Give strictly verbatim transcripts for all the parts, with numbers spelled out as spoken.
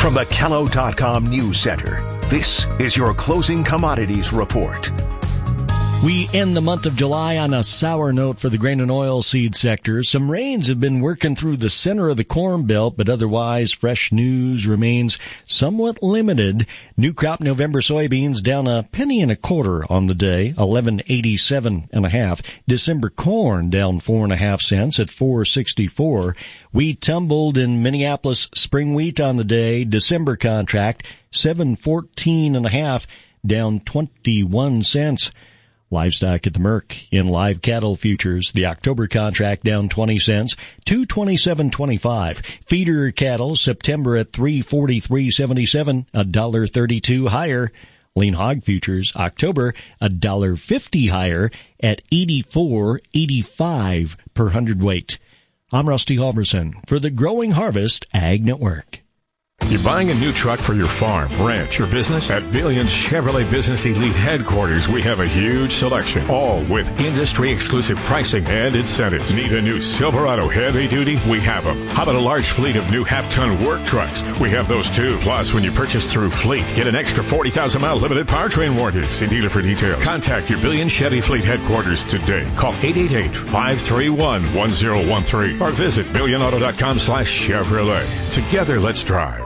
From the Callow dot com News Center, this is your closing commodities report. We end the month of July on a sour note for the grain and oilseed sector. Some rains have been working through the center of the Corn Belt, but otherwise fresh news remains somewhat limited. New crop November soybeans down a penny and a quarter on the day, eleven eighty-seven and a half. December corn down four and a half cents at four sixty-four. Wheat tumbled in Minneapolis spring wheat on the day. December contract seven fourteen and a half, down twenty-one cents. Livestock at the Merc in live cattle futures. The October contract down twenty cents, two twenty-seven twenty-five. Feeder cattle September at three forty-three seventy-seven, a dollar thirty-two higher. Lean hog futures October a dollar fifty higher at eighty-four eighty-five per hundredweight. I'm Rusty Halverson for the Growing Harvest Ag Network. You're buying a new truck for your farm, ranch, or business? At Billion's Chevrolet Business Elite headquarters, we have a huge selection, all with industry-exclusive pricing and incentives. Need a new Silverado heavy-duty? We have them. How about a large fleet of new half-ton work trucks? We have those too. Plus, when you purchase through Fleet, get an extra forty thousand mile limited powertrain warranty. See dealer for details. Contact your Billion Chevy Fleet headquarters today. Call eight eight eight, five three one, one zero one three or visit billion auto dot com slash Chevrolet. Together, let's drive.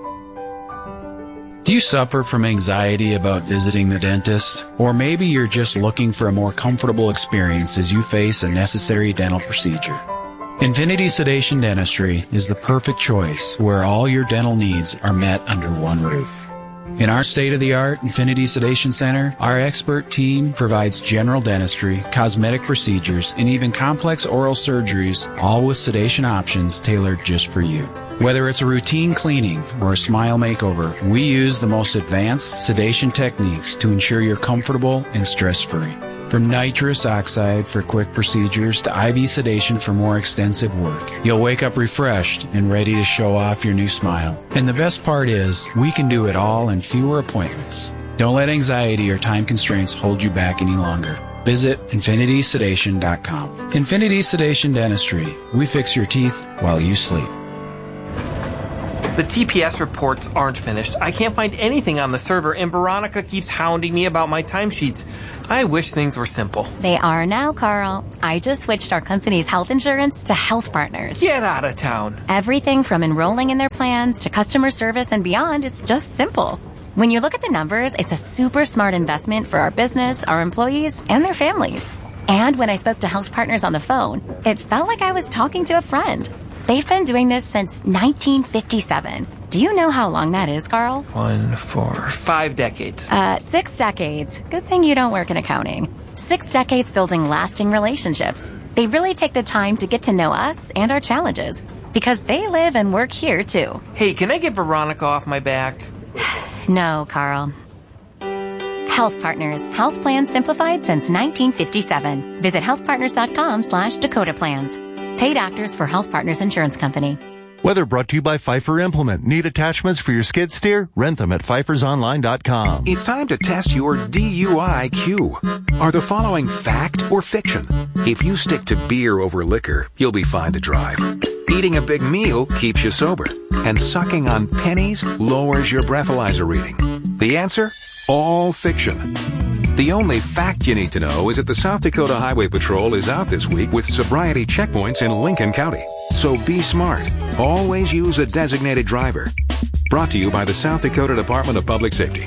Do you suffer from anxiety about visiting the dentist? Or maybe you're just looking for a more comfortable experience as you face a necessary dental procedure. Infinity Sedation Dentistry is the perfect choice where all your dental needs are met under one roof. In our state-of-the-art Infinity Sedation Center, our expert team provides general dentistry, cosmetic procedures, and even complex oral surgeries, all with sedation options tailored just for you. Whether it's a routine cleaning or a smile makeover, we use the most advanced sedation techniques to ensure you're comfortable and stress-free. From nitrous oxide for quick procedures to I V sedation for more extensive work, you'll wake up refreshed and ready to show off your new smile. And the best part is, we can do it all in fewer appointments. Don't let anxiety or time constraints hold you back any longer. Visit infinity sedation dot com. Infinity Sedation Dentistry. We fix your teeth while you sleep. The T P S reports aren't finished. I can't find anything on the server, and Veronica keeps hounding me about my timesheets. I wish things were simple. They are now, Carl. I just switched our company's health insurance to Health Partners. Get out of town. Everything from enrolling in their plans to customer service and beyond is just simple. When you look at the numbers, it's a super smart investment for our business, our employees, and their families. And when I spoke to Health Partners on the phone, it felt like I was talking to a friend. They've been doing this since nineteen fifty-seven. Do you know how long that is, Carl? One, four, five decades. Uh, six decades. Good thing you don't work in accounting. Six decades building lasting relationships. They really take the time to get to know us and our challenges because they live and work here, too. Hey, can I get Veronica off my back? No, Carl. Health Partners. Health plans simplified since nineteen fifty-seven. Visit healthpartners.com slash Dakota Plans. Paid actors for Health Partners Insurance Company. Weather brought to you by Pfeiffer Implement. Need attachments for your skid steer? Rent them at pfeifers online dot com. It's time to test your D U I Q. Are the following fact or fiction? If you stick to beer over liquor, you'll be fine to drive. Eating a big meal keeps you sober. And sucking on pennies lowers your breathalyzer reading. The answer? All fiction. The only fact you need to know is that the South Dakota Highway Patrol is out this week with sobriety checkpoints in Lincoln County. So be smart. Always use a designated driver. Brought to you by the South Dakota Department of Public Safety.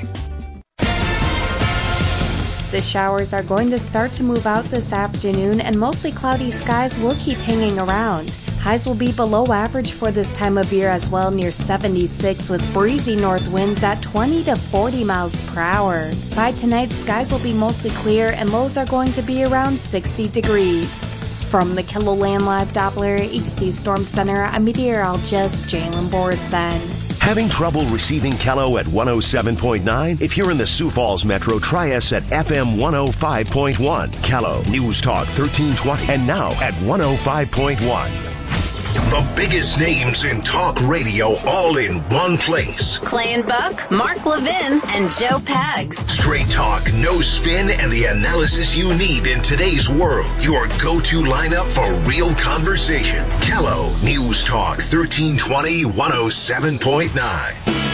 The showers are going to start to move out this afternoon, and mostly cloudy skies will keep hanging around. Highs will be below average for this time of year as well, near seventy-six, with breezy north winds at twenty to forty miles per hour. By tonight, skies will be mostly clear and lows are going to be around sixty degrees. From the KILOLAND Live Doppler H D Storm Center, I'm meteorologist Jalen Borison. Having trouble receiving Callow at one oh seven point nine? If you're in the Sioux Falls Metro, try us at F M one oh five point one. Callow, News Talk thirteen twenty, and now at one oh five point one. The biggest names in talk radio all in one place. Clay and Buck, Mark Levin, and Joe Pags. Straight talk, no spin, and the analysis you need in today's world. Your go-to lineup for real conversation. Callow, News Talk thirteen twenty, one oh seven point nine.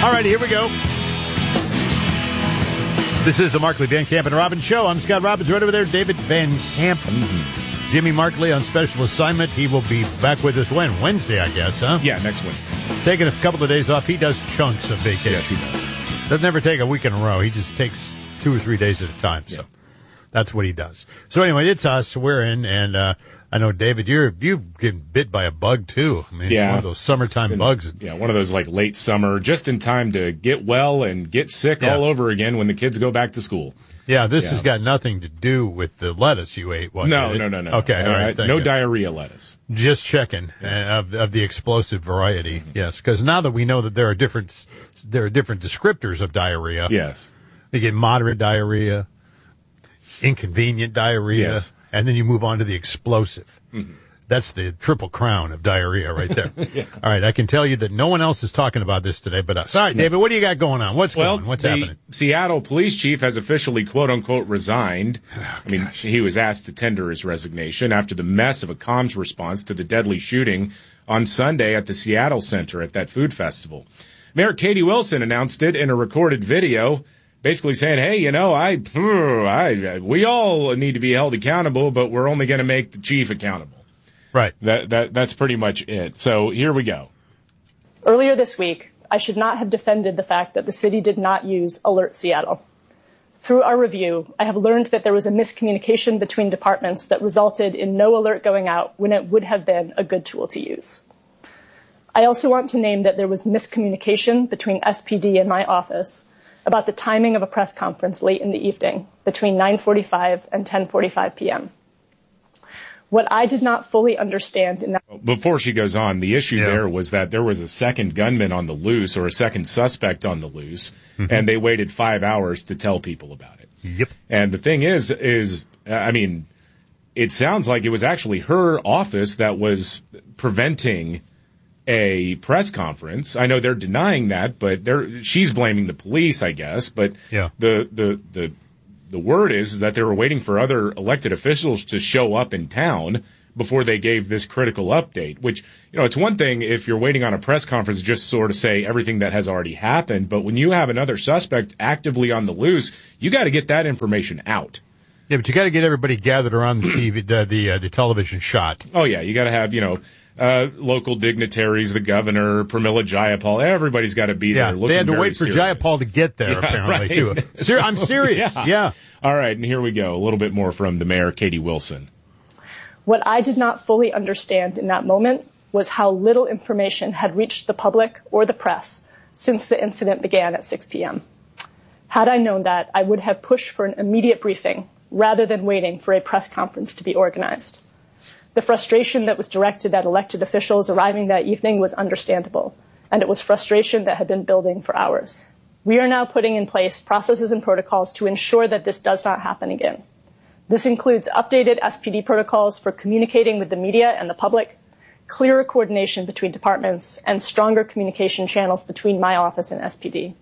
All right, here we go. This is the Markley, Van Camp, and Robbins Show. I'm Scott Robbins. Right over there, David Van Camp. Mm-hmm. Jimmy Markley on special assignment. He will be back with us when? Wednesday, I guess, huh? Yeah, next Wednesday. Taking a couple of days off. He does chunks of vacation. Yes, he does. Doesn't ever take a week in a row. He just takes two or three days at a time. So yeah. That's what he does. So anyway, it's us. We're in, and uh I know, David, you're you've getting bit by a bug too. I mean, yeah. It's one of those summertime been, bugs. Yeah, one of those like late summer, just in time to get well and get sick yeah. all over again when the kids go back to school. Yeah, this yeah. has got nothing to do with the lettuce you ate. What, no, no, no, no. Okay, all right. Uh, no you. diarrhea lettuce. Just checking yeah. uh, of of the explosive variety. Mm-hmm. Yes, because now that we know that there are different there are different descriptors of diarrhea. Yes, you get moderate diarrhea, inconvenient diarrhea, yes. and then you move on to the explosive. Mm-hmm. That's the triple crown of diarrhea right there. yeah. All right, I can tell you that no one else is talking about this today, but uh, sorry, David, what do you got going on? What's well, going? What's the happening? Seattle police chief has officially, quote unquote, resigned. Oh, I mean, he was asked to tender his resignation after the mess of a comms response to the deadly shooting on Sunday at the Seattle Center at that food festival. Mayor Katie Wilson announced it in a recorded video, basically saying, hey, you know, I, I, we all need to be held accountable, but we're only going to make the chief accountable. Right. That that that's pretty much it. So here we go. Earlier this week, I should not have defended the fact that the city did not use Alert Seattle. Through our review, I have learned that there was a miscommunication between departments that resulted in no alert going out when it would have been a good tool to use. I also want to name that there was miscommunication between S P D and my office about the timing of a press conference late in the evening between nine forty-five and ten forty-five p.m. What I did not fully understand in that... Before she goes on, the issue yeah. there was that there was a second gunman on the loose or a second suspect on the loose, mm-hmm. and they waited five hours to tell people about it. Yep. And the thing is, is, I mean, it sounds like it was actually her office that was preventing a press conference. I know they're denying that, but they're, she's blaming the police, I guess, but yeah. the, the, the, The word is, is that they were waiting for other elected officials to show up in town before they gave this critical update, which, you know, it's one thing if you're waiting on a press conference just sort of say everything that has already happened, but when you have another suspect actively on the loose, you got to get that information out. Yeah, but you got to get everybody gathered around the T V, the the, uh, the television shot. Oh, yeah, you got to have, you know, uh, local dignitaries, the governor, Pramila Jayapal, everybody's got to be yeah, there. Looking they had to wait for serious. Jayapal to get there, yeah, apparently, right. too. Ser- I'm serious, yeah. yeah. All right, and here we go. A little bit more from the mayor, Katie Wilson. What I did not fully understand in that moment was how little information had reached the public or the press since the incident began at six p.m. Had I known that, I would have pushed for an immediate briefing rather than waiting for a press conference to be organized. The frustration that was directed at elected officials arriving that evening was understandable, and it was frustration that had been building for hours. We are now putting in place processes and protocols to ensure that this does not happen again. This includes updated S P D protocols for communicating with the media and the public, clearer coordination between departments, and stronger communication channels between my office and S P D.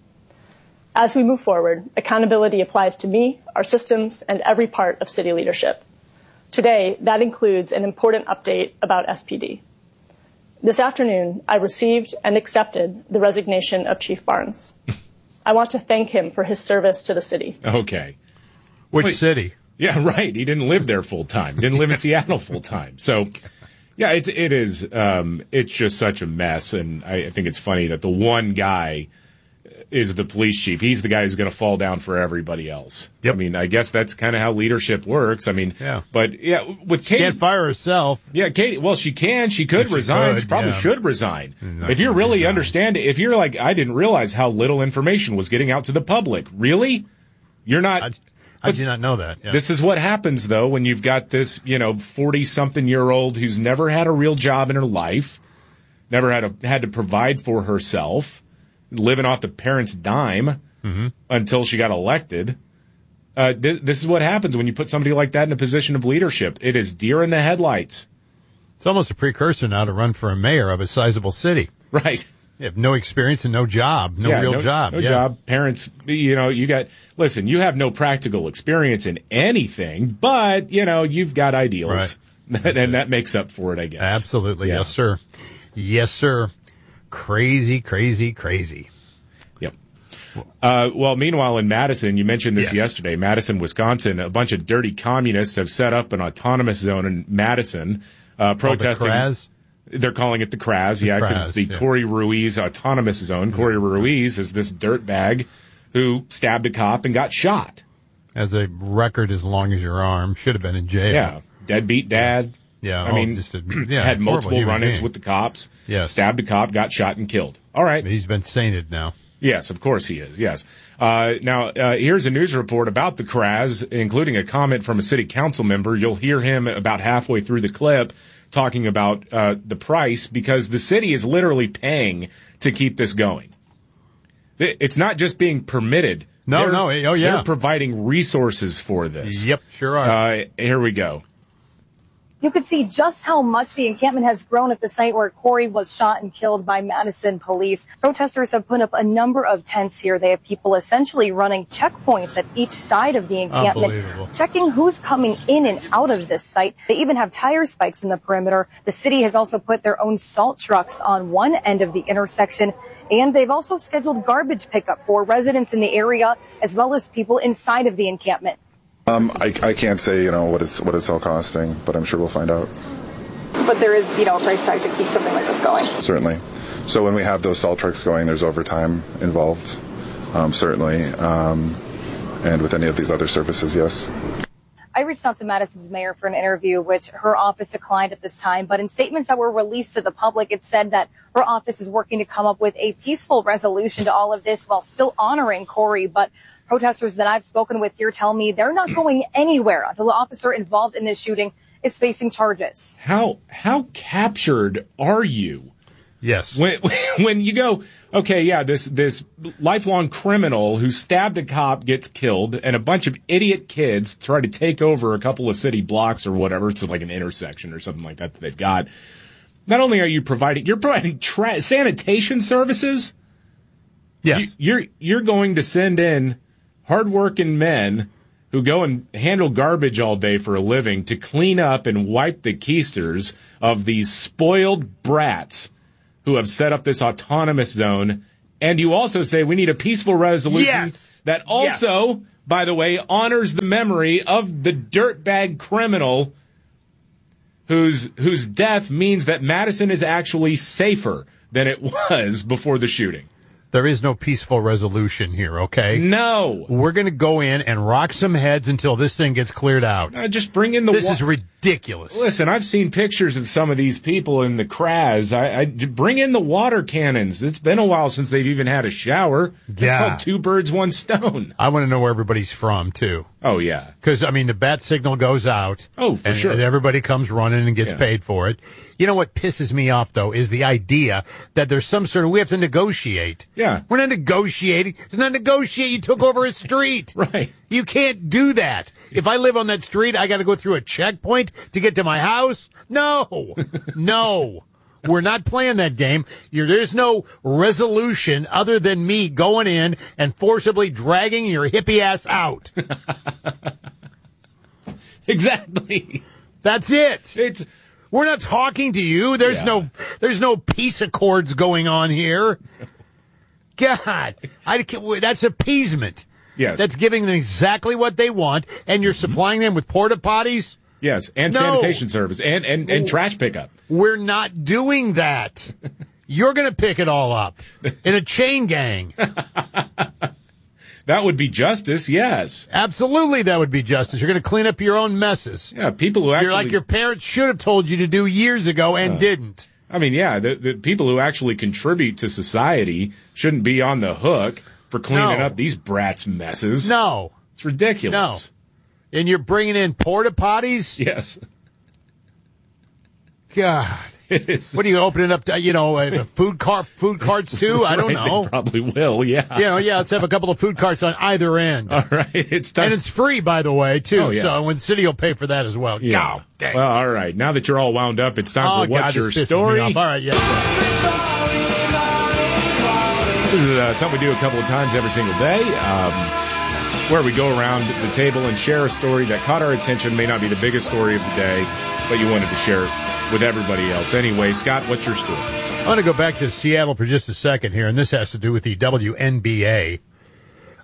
As we move forward, accountability applies to me, our systems, and every part of city leadership. Today, that includes an important update about S P D. This afternoon, I received and accepted the resignation of Chief Barnes. I want to thank him for his service to the city. Okay. Which Wait, city? Yeah, right. He didn't live there full time. He didn't live in Seattle full time. So, yeah, it's, it is, um, it's just such a mess. And I, I think it's funny that the one guy is the police chief. He's the guy who's going to fall down for everybody else. Yep. I mean, I guess that's kind of how leadership works. I mean, yeah. But yeah, with Katie, she can't fire herself. Yeah, Katie. Well, she can. She could she resign. could, she probably yeah. should resign. Not if you gonna really resign. understand it, if you're like, I didn't realize how little information was getting out to the public. Really? You're not. I, I did not know that. Yeah. This is what happens though when you've got this, you know, forty-something year old who's never had a real job in her life, never had a, had to provide for herself, living off the parents' dime mm-hmm. until she got elected. Uh, th- this is what happens when you put somebody like that in a position of leadership. It is deer in the headlights. It's almost a precursor now to run for a mayor of a sizable city. Right. You have no experience and no job, no yeah, real no, job. No yeah. job. Parents, you know, you got, listen, you have no practical experience in anything, but, you know, you've got ideals. Right. And that makes up for it, I guess. Absolutely. Yeah. Yes, sir. Yes, sir. Crazy, crazy, crazy. Uh, well, meanwhile, in Madison, you mentioned this Yes. yesterday, Madison, Wisconsin, a bunch of dirty communists have set up an autonomous zone in Madison, uh, protesting. Oh, the Kraz? They're calling it the Kraz, yeah, because it's the yeah. Corey Ruiz autonomous zone. Corey Ruiz is this dirtbag who stabbed a cop and got shot. Has a record as long as your arm. Should have been in jail. Yeah, deadbeat dad. Yeah, I oh, mean, just a, yeah, had multiple horrible human run-ins being. with the cops. Yes. Stabbed a cop, got shot and killed. All right. He's been sainted now. Yes, of course he is. Yes. Uh, now, uh, here's a news report about the Kraz, including a comment from a city council member. You'll hear him about halfway through the clip talking about uh, the price, because the city is literally paying to keep this going. It's not just being permitted. No, They're- no. Oh, yeah. They're providing resources for this. Yep, sure are. Uh, here we go. You could see just how much the encampment has grown at the site where Corey was shot and killed by Madison police. Protesters have put up a number of tents here. They have people essentially running checkpoints at each side of the encampment, Unbelievable. checking who's coming in and out of this site. They even have tire spikes in the perimeter. The city has also put their own salt trucks on one end of the intersection, and they've also scheduled garbage pickup for residents in the area as well as people inside of the encampment. Um, I, I can't say, you know, what it's what it's all costing, but I'm sure we'll find out. But there is, you know, a price tag to keep something like this going. Certainly. So when we have those salt trucks going, there's overtime involved, um, certainly. Um, and with any of these other services, yes. I reached out to Madison's mayor for an interview, which her office declined at this time. But in statements that were released to the public, it said that her office is working to come up with a peaceful resolution to all of this while still honoring Corey. But protesters that I've spoken with here tell me they're not going anywhere until the officer involved in this shooting is facing charges. How how captured are you? Yes. When when you go, okay, yeah, this this lifelong criminal who stabbed a cop gets killed, and a bunch of idiot kids try to take over a couple of city blocks or whatever. It's like an intersection or something like that that they've got. Not only are you providing, you're providing tra- sanitation services. Yes. You, you're you're going to send in hardworking men who go and handle garbage all day for a living to clean up and wipe the keisters of these spoiled brats who have set up this autonomous zone. And you also say we need a peaceful resolution Yes. that also, yes. by the way, honors the memory of the dirtbag criminal whose whose death means that Madison is actually safer than it was before the shooting. There is no peaceful resolution here, okay? No. We're going to go in and rock some heads until this thing gets cleared out. Uh, just bring in the... This wa- is ridiculous. Listen, I've seen pictures of some of these people in the Kraz. I, I bring in the water cannons. It's been a while since they've even had a shower. It's Yeah. called two birds, one stone. I want to know where everybody's from, too. Oh, yeah. Because, I mean, the bat signal goes out. Oh, for and, sure. and everybody comes running and gets Yeah. paid for it. You know what pisses me off, though, is the idea that there's some sort of, we have to negotiate. Yeah. We're not negotiating. It's not negotiate. You took over a street. Right. You can't do that. If I live on that street, I got to go through a checkpoint to get to my house? No. No. We're not playing that game. You're, there's no resolution other than me going in and forcibly dragging your hippie ass out. Exactly. That's it. It's... We're not talking to you. There's Yeah. no, there's no peace accords going on here. God, I, that's appeasement. Yes. That's giving them exactly what they want, and you're supplying them with porta potties. Yes, and No. sanitation service, and, and, and trash pickup. We're not doing that. You're going to pick it all up in a chain gang. That would be justice, yes. Absolutely, that would be justice. You're going to clean up your own messes. Yeah, people who actually... You're like your parents should have told you to do years ago and Uh. didn't. I mean, yeah, the, the people who actually contribute to society shouldn't be on the hook for cleaning No. up these brats' messes. No. It's ridiculous. No. And you're bringing in porta potties? Yes. God. It is. What are you opening up to, you know, uh, food cart, food carts too? I don't Right, know. They probably will, yeah. You know, yeah, let's have a couple of food carts on either end. All right, it's time. And it's free, by the way, too. Oh, yeah. So, when the city will pay for that as well. Yeah. God dang. Well, all right. Now that you're all wound up, it's time Oh, for What's God, Your this pisses Story? me off. All right, yeah. This is uh, something we do a couple of times every single day, um, where we go around the table and share a story that caught our attention. May not be the biggest story of the day, but you wanted to share it with everybody else. Anyway, Scott, what's your story? I want to go back to Seattle for just a second here, and this has to do with the W N B A.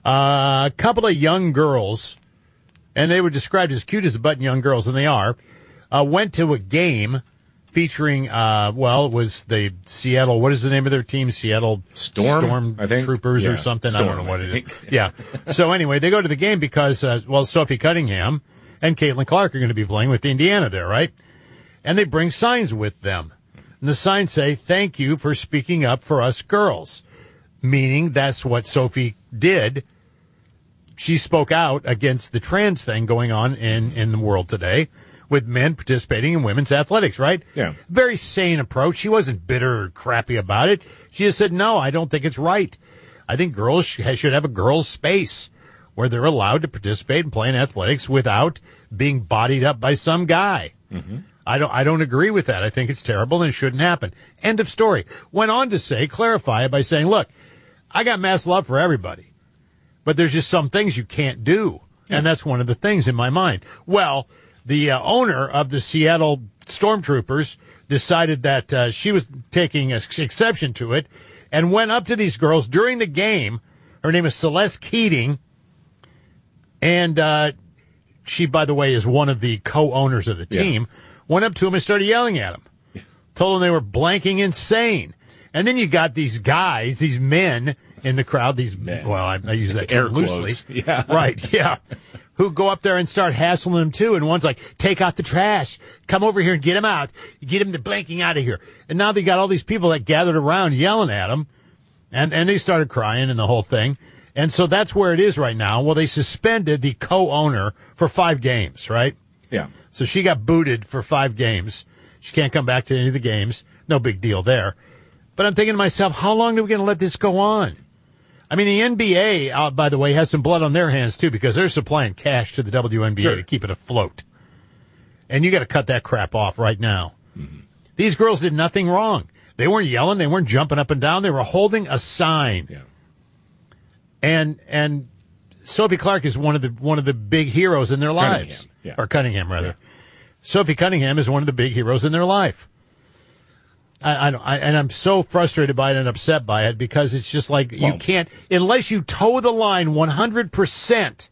Uh, a couple of young girls, and they were described as cute as a button young girls, and they are, uh, went to a game featuring, uh, well, it was the Seattle, what is the name of their team? Seattle Storm, Storm I think. Troopers Yeah, or something. Storm, I don't know what I it think. is. Yeah. So anyway, they go to the game because, uh, well, Sophie Cunningham and Caitlin Clark are going to be playing with Indiana there, right? And they bring signs with them. And the signs say, thank you for speaking up for us girls. Meaning that's what Sophie did. She spoke out against the trans thing going on in, in the world today with men participating in women's athletics, right? Yeah. Very sane approach. She wasn't bitter or crappy about it. She just said, no, I don't think it's right. I think girls sh- should have a girls' space where they're allowed to participate and play in athletics without being bodied up by some guy. Mm-hmm. I don't, I don't agree with that. I think it's terrible and it shouldn't happen. End of story. Went on to say, clarify it by saying, look, I got mass love for everybody, but there's just some things you can't do. Yeah. And that's one of the things in my mind. Well, the uh, owner of the Seattle Stormtroopers decided that uh, she was taking a, exception to it and went up to these girls during the game. Her name is Celeste Keating. And uh, she, by the way, is one of the co-owners of the team. Yeah. Went up to them and started yelling at them. Told them they were blanking insane. And then you got these guys, these men in the crowd, these men, well, I, I use that term loosely. Yeah. Right, yeah. Who go up there and start hassling them too. And one's like, take out the trash. Come over here and get him out. Get him the blanking out of here. And now they got all these people that gathered around yelling at him. And, and they started crying and the whole thing. And so that's where it is right now. Well, they suspended the co-owner for five games, right? Yeah. So she got booted for five games. She can't come back to any of the games. No big deal there. But I'm thinking to myself, how long are we going to let this go on? I mean, the N B A, uh, by the way, has some blood on their hands, too, because they're supplying cash to the W N B A sure. to keep it afloat. And you got to cut that crap off right now. Mm-hmm. These girls did nothing wrong. They weren't yelling. They weren't jumping up and down. They were holding a sign. Yeah. And and Sophie Clark is one of the one of the big heroes in their lives. Cunningham, yeah. Or Cunningham, rather. Yeah. Sophie Cunningham is one of the big heroes in their life. I, I, don't, I and I'm so frustrated by it and upset by it because it's just like well, you can't, unless you toe the line one hundred percent,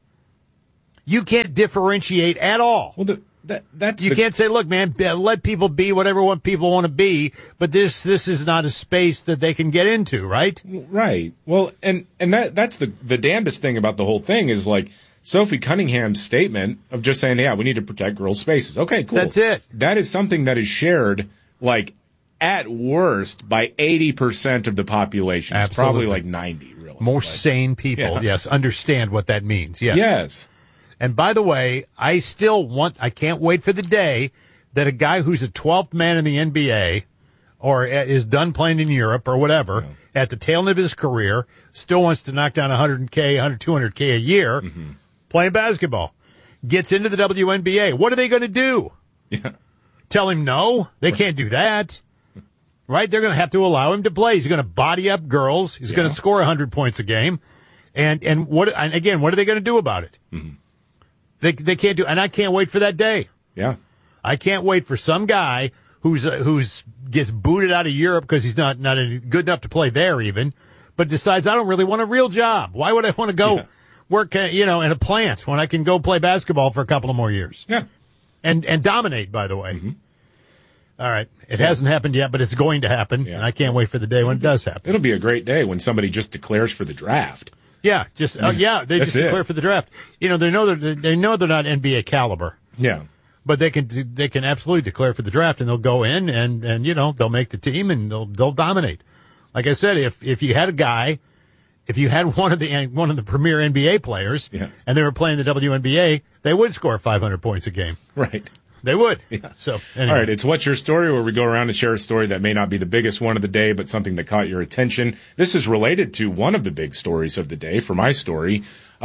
you can't differentiate at all. Well, the, that that's you the, can't say, look, man, let people be whatever one people want to be, but this this is not a space that they can get into, right? Right. Well, and and that that's the the damnedest thing about the whole thing is like Sophie Cunningham's statement of just saying, yeah, we need to protect girls' spaces. Okay, cool. That's it. That is something that is shared like. At worst, by eighty percent of the population. It's Absolutely. Probably like ninety, really. More like, sane people, yeah. yes, understand what that means, yes. Yes. And by the way, I still want, I can't wait for the day that a guy who's a twelfth man in the N B A or is done playing in Europe or whatever, yeah. at the tail end of his career, still wants to knock down one hundred K, one hundred, two hundred K a year mm-hmm. playing basketball, gets into the W N B A. What are they going to do? Yeah. Tell him no? They right. can't do that. Right? They're going to have to allow him to play. He's going to body up girls. He's yeah. going to score one hundred points a game. And, and what, and again, what are they going to do about it? Mm-hmm. They, they can't do, and I can't wait for that day. Yeah. I can't wait for some guy who's, uh, who's, gets booted out of Europe because he's not, not good enough to play there even, but decides I don't really want a real job. Why would I want to go yeah. work, uh, you know, in a plant when I can go play basketball for a couple of more years? Yeah. And, and dominate, by the way. Mm-hmm. All right. It yeah. hasn't happened yet, but it's going to happen. Yeah. And I can't wait for the day when it does happen. It'll be a great day when somebody just declares for the draft. Yeah, just uh, yeah, they just declare it. for the draft. You know, they know they're, they know they're not N B A caliber. Yeah. But they can they can absolutely declare for the draft and they'll go in and, and you know, they'll make the team and they'll they'll dominate. Like I said, if if you had a guy, if you had one of the one of the premier N B A players yeah. and they were playing the W N B A, they would score five hundred points a game. Right. They would. Yeah. So, anyway. All right, it's What's Your Story, where we go around and share a story that may not be the biggest one of the day, but something that caught your attention. This is related to one of the big stories of the day for my story,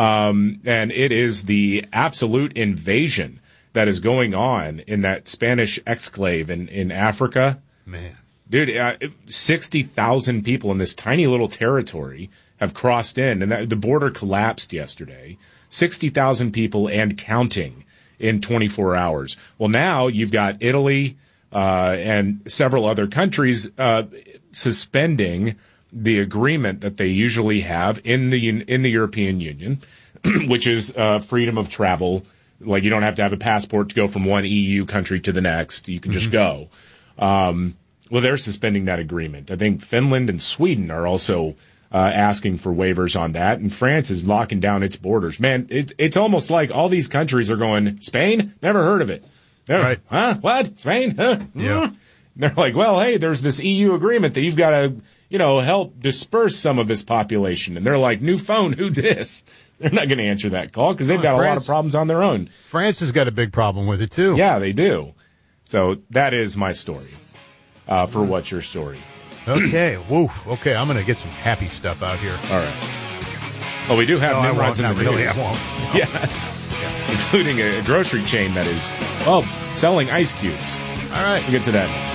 um, and it is the absolute invasion that is going on in that Spanish exclave in, in Africa. Man. Dude, uh, sixty thousand people in this tiny little territory have crossed in, and that, the border collapsed yesterday. sixty thousand people and counting in twenty-four hours. Well, now you've got Italy uh, and several other countries uh, suspending the agreement that they usually have in the in the European Union, which is uh, freedom of travel. Like, you don't have to have a passport to go from one E U country to the next. You can just go. Um, well, they're suspending that agreement. I think Finland and Sweden are also uh, asking for waivers on that, and France is locking down its borders. Man, it, it's almost like all these countries are going, Spain? Never heard of it. They're, right. Huh? What? Spain? Huh? Yeah. They're like, well, hey, there's this E U agreement that you've got to, you know, help disperse some of this population. And they're like, new phone, who dis? They're not going to answer that call because they've got France, a lot of problems on their own. France has got a big problem with it, too. Yeah, they do. So that is my story uh, for What's Your Story. Okay. Woof. Okay, I'm going to get some happy stuff out here. All right. Well, we do have no, Nimrods in the really, news. I won't. Yeah. yeah. Including a grocery chain that is, well, selling ice cubes. All right. We'll get to that.